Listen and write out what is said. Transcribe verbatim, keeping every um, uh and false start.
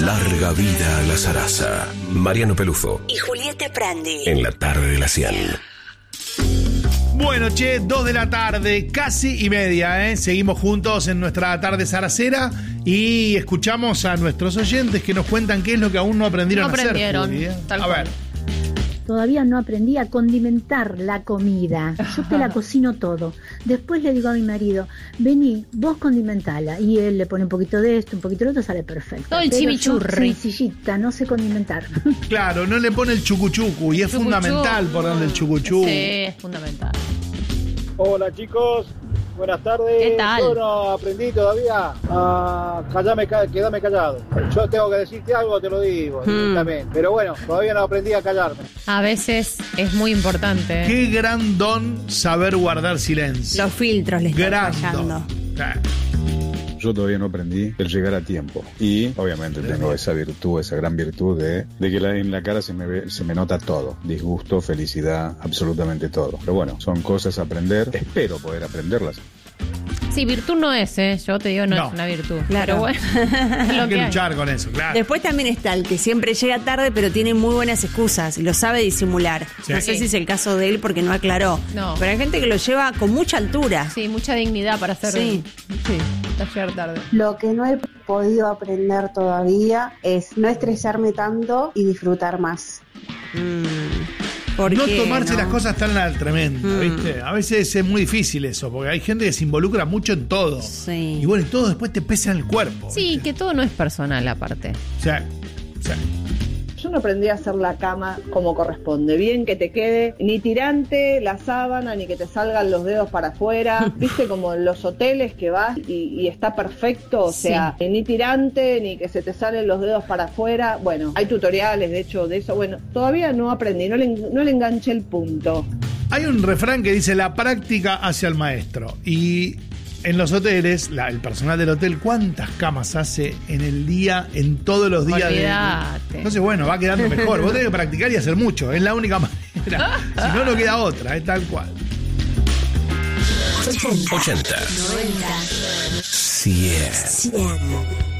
Larga vida a la zaraza. Mariano Pelufo y Julieta Prandi. En la tarde de la cien. Bueno, che, dos de la tarde, casi y media, ¿eh? Seguimos juntos en nuestra tarde zaracera y escuchamos a nuestros oyentes que nos cuentan qué es lo que aún no aprendieron no a hacer. aprendieron, Juli, ¿eh? tal a cual. ver. Todavía no aprendí a condimentar la comida. Yo te la cocino todo. Después le digo a mi marido, vení, vos condimentala. Y él le pone un poquito de esto, un poquito de otro, sale perfecto. Todo el Pero chimichurri. yo, sencillita, no sé condimentar. Claro, no le pone el chucuchucu y es Chucuchucu. fundamental ponerle el chucuchucu. Sí, es fundamental. Hola chicos, buenas tardes. ¿Qué tal? Yo no aprendí todavía a callarme, quedarme callado. Yo tengo que decirte algo, te lo digo directamente. Pero bueno, todavía no aprendí a callarme. A veces es muy importante. Qué gran don saber guardar silencio. Los filtros le están Gran fallando. don. Claro. Yo todavía no aprendí el llegar a tiempo y obviamente tengo esa virtud, esa gran virtud de, de que la, en la cara se me ve, se me nota todo, disgusto, felicidad, absolutamente todo. Pero bueno, son cosas a aprender, espero poder aprenderlas. Sí, virtud no es, ¿eh? Yo te digo, no, No. es una virtud. Claro. Pero bueno, es lo Hay que que hay. luchar con eso, claro. Después también está el que siempre llega tarde pero tiene muy buenas excusas y lo sabe disimular. Sí. No sé si es el caso de él porque no aclaró. No. Pero hay gente que lo lleva con mucha altura. Sí, mucha dignidad para hacer. Sí. Sí, hasta llegar tarde. Lo que no he podido aprender todavía es no estresarme tanto y disfrutar más. Mm, ¿por No qué, tomarse no? las cosas tan al tremendo, Mm. ¿viste? A veces es muy difícil eso, porque hay gente que se involucra mucho en todo. Sí. Y bueno, y todo después te pesa en el cuerpo. Sí, ¿viste? que todo no es personal aparte. O sea, o sea, Yo no aprendí a hacer la cama como corresponde, bien que te quede ni tirante la sábana, ni que te salgan los dedos para afuera, viste como en los hoteles que vas y, y está perfecto, o sea, Sí. ni tirante, ni que se te salen los dedos para afuera, bueno, hay tutoriales de hecho de eso, bueno, todavía no aprendí, no le, no le enganché el punto. hay un refrán que dice la práctica hacia el maestro. Y en los hoteles, la- el personal del hotel, ¿cuántas camas hace en el día, en todos los días? de- Olvídate. Entonces, bueno, va quedando mejor. Vos tenés que practicar y hacer mucho. Es la única manera. Si no, no queda otra. Es tal cual. ochenta. noventa. cien. cien.